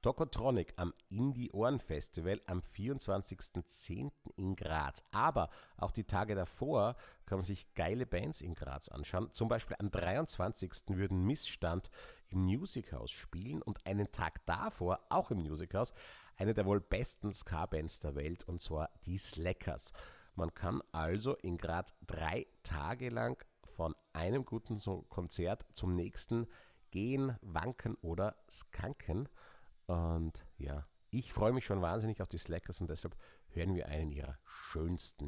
Tokotronic am Indie-Ohren-Festival am 24.10. in Graz. Aber auch die Tage davor kann man sich geile Bands in Graz anschauen. Zum Beispiel am 23. würden Missstand im Music House spielen und einen Tag davor, auch im Music House, eine der wohl besten Ska-Bands der Welt, und zwar die Slackers. Man kann also in Graz 3 Tage lang von einem guten Konzert zum nächsten gehen, wanken oder skanken. Und ja, ich freue mich schon wahnsinnig auf die Slackers und deshalb hören wir einen ihrer schönsten